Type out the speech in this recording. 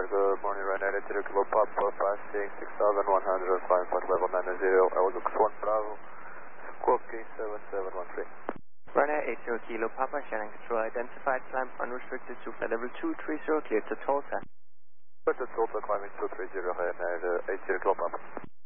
good morning, Ryanair 80 Kilo Papa, passing 6,100, flying point level 90, Outlook 1 Bravo, Squawk 7713. Ryanair 80 Kilo Papa, Shannon Control identified, climb unrestricted to flight level 230, cleared to Tulsa. Cleared to Tulsa, climbing 230, Ryanair 80 Kilo Papa.